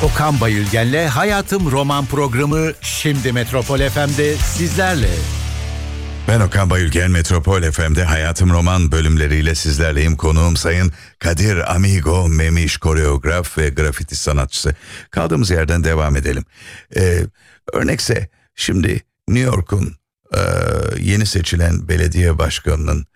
Okan Bayülgen'le Hayatım Roman programı şimdi Metropol FM'de sizlerle. Ben Okan Bayülgen, Metropol FM'de Hayatım Roman bölümleriyle sizlerleyim. Konuğum Sayın Kadir Amigo Memiş, koreograf ve grafiti sanatçısı. Kaldığımız yerden devam edelim. Örnekse şimdi New York'un yeni seçilen belediye başkanının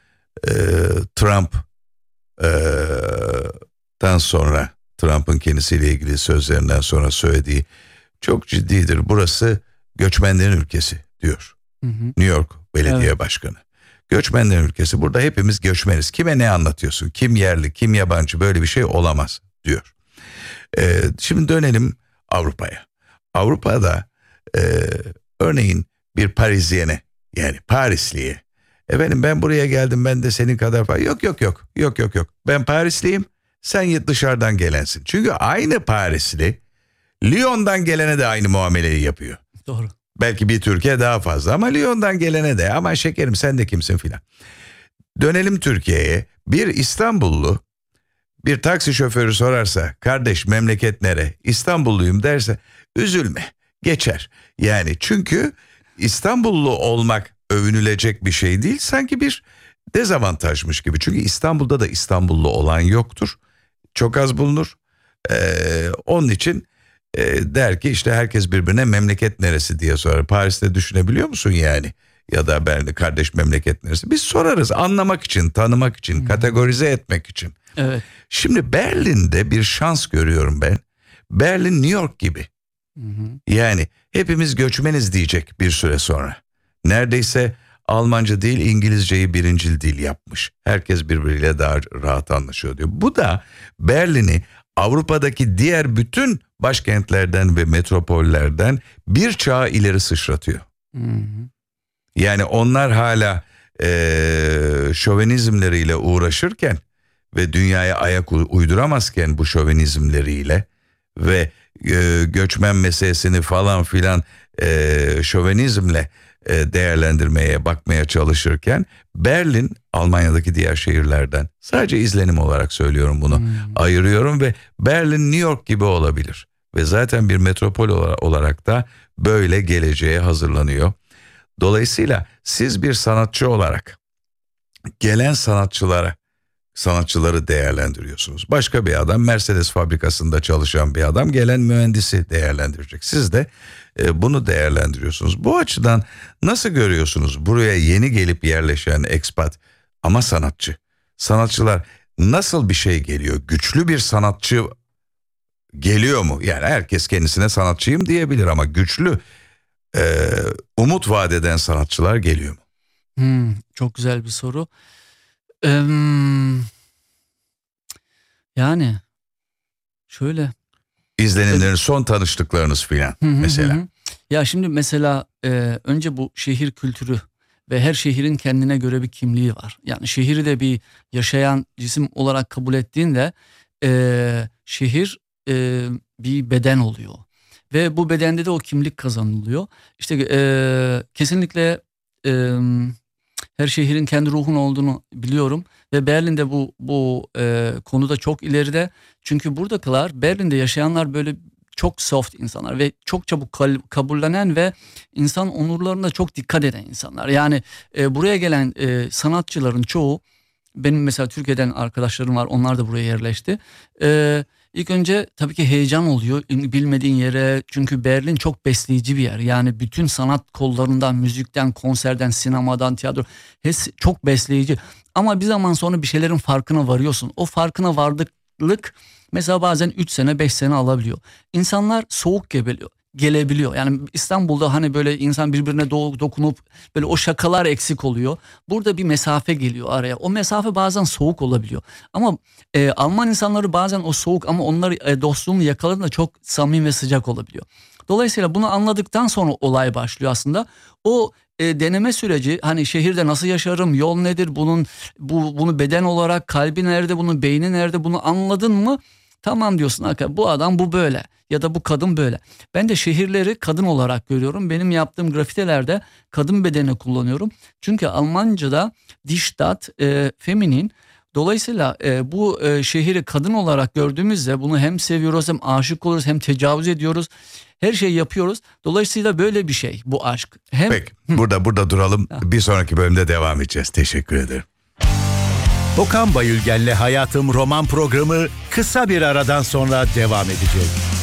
Trump'tan sonra, Trump'ın kendisiyle ilgili sözlerinden sonra söylediği çok ciddidir. Burası göçmenlerin ülkesi diyor. New York belediye başkanı. Göçmenlerin ülkesi. Burada hepimiz göçmeniz. Kime ne anlatıyorsun? Kim yerli, kim yabancı, böyle bir şey olamaz diyor. Şimdi dönelim Avrupa'ya. Avrupa'da örneğin bir Parisyene, yani Parisliye, efendim ben buraya geldim, ben de senin kadar falan. Yok. Ben Parisliyim, sen dışarıdan gelensin. Çünkü aynı Parisli Lyon'dan gelene de aynı muameleyi yapıyor. Doğru. Belki bir Türkiye daha fazla ama Lyon'dan gelene de ama şekerim sen de kimsin filan. Dönelim Türkiye'ye. Bir İstanbullu bir taksi şoförü sorarsa, kardeş memleket nere? İstanbulluyum derse, üzülme, geçer. Yani çünkü İstanbullu olmak övünülecek bir şey değil, sanki bir dezavantajmış gibi. Çünkü İstanbul'da da İstanbullu olan yoktur. Çok az bulunur. Onun için der ki işte herkes birbirine memleket neresi diye sorar. Paris'te düşünebiliyor musun yani? Ya da Berlin, kardeş memleket neresi? Biz sorarız anlamak için, tanımak için, kategorize etmek için. Evet. Şimdi Berlin'de bir şans görüyorum ben. Berlin New York gibi. Yani hepimiz göçmeniz diyecek bir süre sonra. Neredeyse Almanca değil İngilizceyi birincil dil yapmış. Herkes birbiriyle daha rahat anlaşıyor diyor. Bu da Berlin'i Avrupa'daki diğer bütün başkentlerden ve metropollerden bir çağ ileri sıçratıyor. Yani onlar hala şovenizmleriyle uğraşırken ve dünyaya ayak uyduramazken bu şovenizmleriyle ve göçmen meselesini falan filan şovenizmle değerlendirmeye, bakmaya çalışırken Berlin Almanya'daki diğer şehirlerden, sadece izlenim olarak söylüyorum bunu, ayırıyorum ve Berlin New York gibi olabilir. Ve zaten bir metropol olarak da böyle geleceğe hazırlanıyor. Dolayısıyla siz bir sanatçı olarak gelen sanatçıları değerlendiriyorsunuz. Başka bir adam, Mercedes fabrikasında çalışan bir adam gelen mühendisi değerlendirecek. Siz de bunu değerlendiriyorsunuz. Bu açıdan nasıl görüyorsunuz buraya yeni gelip yerleşen expat ama sanatçı? Sanatçılar nasıl bir şey geliyor? Güçlü bir sanatçı geliyor mu? Yani herkes kendisine sanatçıyım diyebilir ama güçlü, umut vaat eden sanatçılar geliyor mu? Çok güzel bir soru. Yani şöyle. İzlenimleriniz, son tanıştıklarınız filan mesela. Ya şimdi mesela önce bu şehir kültürü ve her şehrin kendine göre bir kimliği var. Yani şehri de bir yaşayan cisim olarak kabul ettiğinde şehir bir beden oluyor. Ve bu bedende de o kimlik kazanılıyor. İşte kesinlikle her şehrin kendi ruhun olduğunu biliyorum. Ve Berlin'de bu konuda çok ileride. Çünkü buradakiler, Berlin'de yaşayanlar böyle çok soft insanlar ve çok çabuk kabullenen ve insan onurlarına çok dikkat eden insanlar. Yani buraya gelen sanatçıların çoğu, benim mesela Türkiye'den arkadaşlarım var, onlar da buraya yerleşti. İlk önce tabii ki heyecan oluyor bilmediğin yere, çünkü Berlin çok besleyici bir yer. Yani bütün sanat kollarından, müzikten, konserden, sinemadan, tiyatro, hepsi çok besleyici. Ama bir zaman sonra bir şeylerin farkına varıyorsun. O farkına vardıklık mesela bazen 3 sene 5 sene alabiliyor. İnsanlar soğuk gelebiliyor. Yani İstanbul'da hani böyle insan birbirine dokunup böyle o şakalar eksik oluyor. Burada bir mesafe geliyor araya. O mesafe bazen soğuk olabiliyor. Ama Alman insanları bazen o soğuk ama onları dostluğunu yakaladığında çok samimi ve sıcak olabiliyor. Dolayısıyla bunu anladıktan sonra olay başlıyor aslında. O deneme süreci, hani şehirde nasıl yaşarım, yol nedir, bunu beden olarak, kalbi nerede, bunun beyni nerede, bunu anladın mı? Tamam diyorsun, bu adam bu böyle ya da bu kadın böyle. Ben de şehirleri kadın olarak görüyorum. Benim yaptığım grafitelerde kadın bedeni kullanıyorum. Çünkü Almanca'da die Stadt feminin, Dolayısıyla bu şehri kadın olarak gördüğümüzde bunu hem seviyoruz, hem aşık oluyoruz, hem tecavüz ediyoruz. Her şeyi yapıyoruz. Dolayısıyla böyle bir şey bu aşk. Hem... Peki burada duralım. Bir sonraki bölümde devam edeceğiz. Teşekkür ederim. Okan Bayülgen'le Hayatım roman programı kısa bir aradan sonra devam edecek.